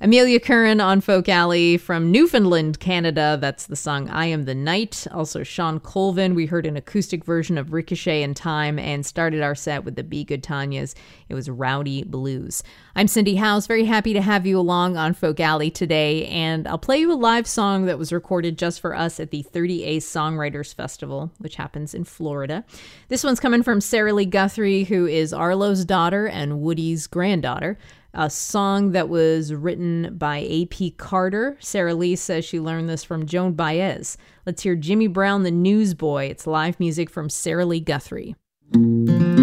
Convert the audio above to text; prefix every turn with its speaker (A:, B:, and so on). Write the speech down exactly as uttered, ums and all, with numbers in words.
A: Amelia Curran on Folk Alley from Newfoundland, Canada. That's the song I Am the Night. Also Sean Colvin. We heard an acoustic version of Ricochet in Time and started our set with the Be Good Tanyas. It was Rowdy Blues. I'm Cindy House. Very happy to have you along on Folk Alley today. And I'll play you a live song that was recorded just for us at the thirty-eighth Songwriters Festival, which happens in Florida. This one's coming from Sarah Lee Guthrie, who is Arlo's daughter and Woody's granddaughter. A song that was written by A P Carter. Sarah Lee says she learned this from Joan Baez. Let's hear Jimmy Brown, the Newsboy. It's live music from Sarah Lee Guthrie.